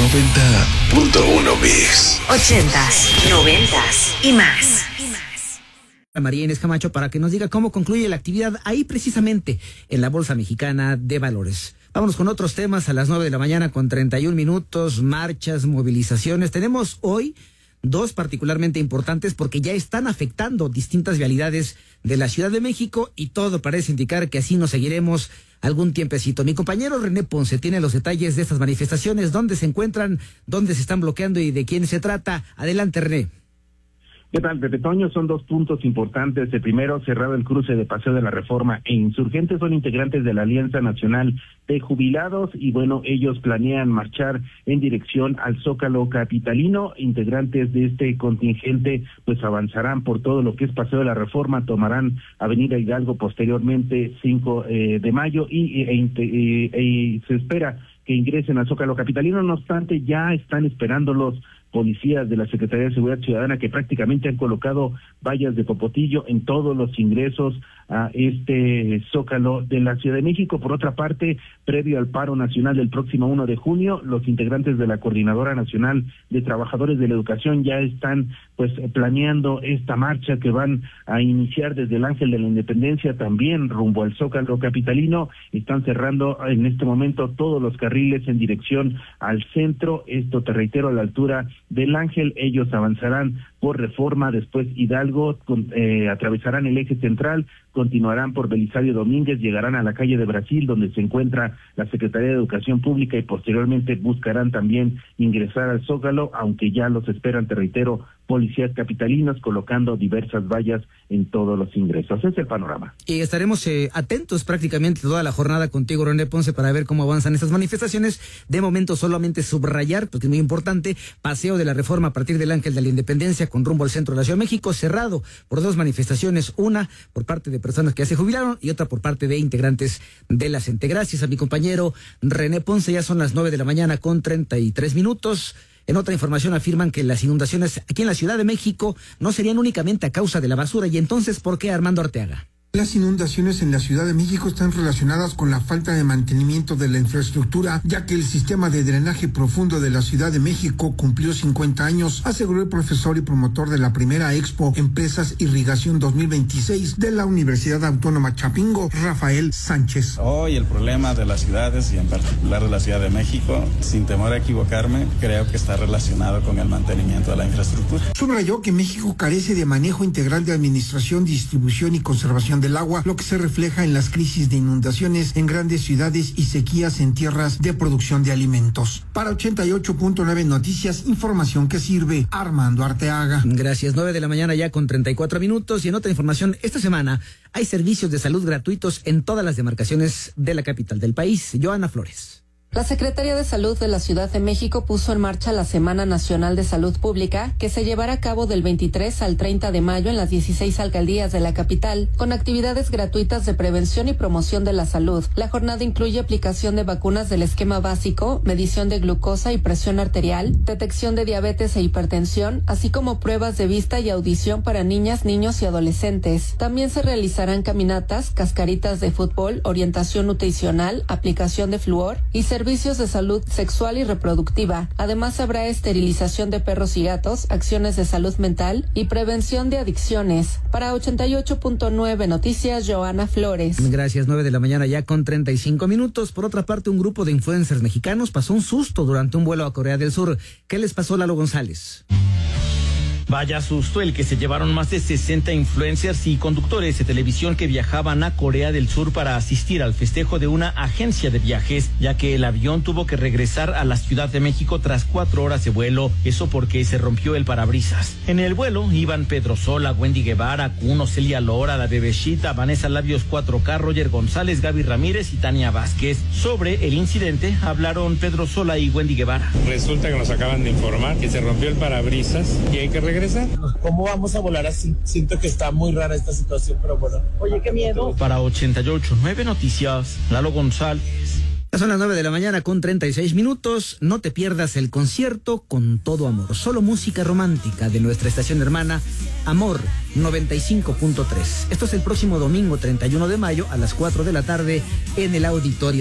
90.1 Mix. 80s, 90s y más. María Inés Camacho para que nos diga cómo concluye la actividad ahí precisamente en la Bolsa Mexicana de Valores. Vámonos con otros temas a las 9 de la mañana con 31 minutos, marchas, movilizaciones. Tenemos hoy dos particularmente importantes porque ya están afectando distintas vialidades de la Ciudad de México y todo parece indicar que así nos seguiremos algún tiempecito. Mi compañero René Ponce tiene los detalles de estas manifestaciones, dónde se encuentran, dónde se están bloqueando y de quién se trata. Adelante, René. ¿Qué tal, Pepe Toño? Son dos puntos importantes. El primero, cerrado el cruce de Paseo de la Reforma e Insurgentes, son integrantes de la Alianza Nacional de Jubilados y bueno, ellos planean marchar en dirección al Zócalo capitalino. Integrantes de este contingente pues avanzarán por todo lo que es Paseo de la Reforma, tomarán Avenida Hidalgo posteriormente 5 de mayo y se espera que ingresen al Zócalo capitalino. No obstante, ya están esperando los policías de la Secretaría de Seguridad Ciudadana que prácticamente han colocado vallas de popotillo en todos los ingresos a este Zócalo de la Ciudad de México. Por otra parte, previo al paro nacional del próximo 1 de junio, los integrantes de la Coordinadora Nacional de Trabajadores de la Educación ya están pues planeando esta marcha que van a iniciar desde el Ángel de la Independencia también rumbo al Zócalo capitalino. Están cerrando en este momento todos los carriles en dirección al centro, esto te reitero a la altura del Ángel. Ellos avanzarán por Reforma, después Hidalgo, atravesarán el eje central, continuarán por Belisario Domínguez, llegarán a la calle de Brasil, donde se encuentra la Secretaría de Educación Pública y posteriormente buscarán también ingresar al Zócalo, aunque ya los esperan, te reitero, policías capitalinos colocando diversas vallas en todos los ingresos. Ese es el panorama. Y estaremos atentos prácticamente toda la jornada contigo, René Ponce, para ver cómo avanzan estas manifestaciones. De momento solamente subrayar, porque es muy importante, Paseo de la Reforma a partir del Ángel de la Independencia con rumbo al centro de la Ciudad de México, cerrado por dos manifestaciones, una por parte de personas que ya se jubilaron y otra por parte de integrantes de la CENTE. Gracias a mi compañero René Ponce, ya son las 9 de la mañana con 33 minutos. En otra información afirman que las inundaciones aquí en la Ciudad de México no serían únicamente a causa de la basura. ¿Y entonces por qué, Armando Arteaga? Las inundaciones en la Ciudad de México están relacionadas con la falta de mantenimiento de la infraestructura, ya que el sistema de drenaje profundo de la Ciudad de México cumplió 50 años, aseguró el profesor y promotor de la primera Expo Empresas Irrigación 2026 de la Universidad Autónoma Chapingo, Rafael Sánchez. Hoy el problema de las ciudades y en particular de la Ciudad de México, sin temor a equivocarme, creo que está relacionado con el mantenimiento de la infraestructura. Subrayó que México carece de manejo integral de administración, distribución y conservación del agua, lo que se refleja en las crisis de inundaciones en grandes ciudades y sequías en tierras de producción de alimentos. Para 88.9 Noticias, información que sirve. Armando Arteaga. Gracias, 9 de la mañana ya con 34 minutos. Y en otra información, esta semana hay servicios de salud gratuitos en todas las demarcaciones de la capital del país. Joana Flores. La Secretaría de Salud de la Ciudad de México puso en marcha la Semana Nacional de Salud Pública, que se llevará a cabo del 23 al 30 de mayo en las 16 alcaldías de la capital, con actividades gratuitas de prevención y promoción de la salud. La jornada incluye aplicación de vacunas del esquema básico, medición de glucosa y presión arterial, detección de diabetes e hipertensión, así como pruebas de vista y audición para niñas, niños y adolescentes. También se realizarán caminatas, cascaritas de fútbol, orientación nutricional, aplicación de flúor y servicios de salud sexual y reproductiva. Además, habrá esterilización de perros y gatos, acciones de salud mental y prevención de adicciones. Para 88.9 Noticias, Joana Flores. Gracias, 9 de la mañana ya con 35 minutos. Por otra parte, un grupo de influencers mexicanos pasó un susto durante un vuelo a Corea del Sur. ¿Qué les pasó, Lalo González? Vaya susto el que se llevaron más de 60 influencers y conductores de televisión que viajaban a Corea del Sur para asistir al festejo de una agencia de viajes, ya que el avión tuvo que regresar a la Ciudad de México tras 4 horas de vuelo, eso porque se rompió el parabrisas. En el vuelo iban Pedro Sola, Wendy Guevara, Kuno, Celia Lora, La Bebeshita, Vanessa Labios 4K, Roger González, Gaby Ramírez y Tania Vázquez. Sobre el incidente hablaron Pedro Sola y Wendy Guevara. Resulta que nos acaban de informar que se rompió el parabrisas y hay que regresar. ¿Cómo vamos a volar así? Siento que está muy rara esta situación, pero bueno. Oye, qué miedo. Para 88.9 Noticias, Lalo González. Son las 9 de la mañana con 36 minutos. No te pierdas el concierto Con Todo Amor. Solo música romántica de nuestra estación hermana Amor 95.3. Esto es el próximo domingo 31 de mayo a las 4 de la tarde en el auditorio